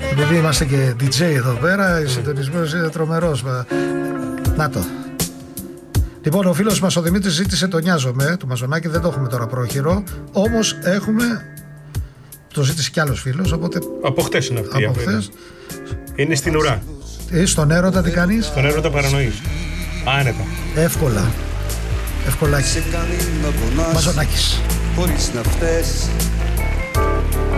Επειδή είμαστε και DJ εδώ πέρα, ο συντονισμός είναι τρομερός. Να το. Λοιπόν, ο φίλος μας ο Δημήτρης ζήτησε το Νοιάζομαι του Μαζονάκη, δεν το έχουμε τώρα πρόχειρο. Όμως έχουμε. Το ζήτησε κι άλλος φίλος, οπότε. Από χτες είναι αυτή. Από χτες. Είναι στην ουρά. Στον έρωτα τι κάνεις? Στον έρωτα παρανοείς. Άνετα. Εύκολα. Ευκολάκι. Μαζονάκης. Χωρίς να φταίς,